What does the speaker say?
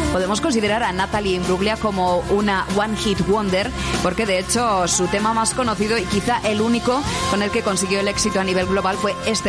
podemos considerar a Natalie Imbruglia como una One Hit Wonder, porque de hecho su tema más conocido y quizá el único con el que consiguió el éxito a nivel global fue este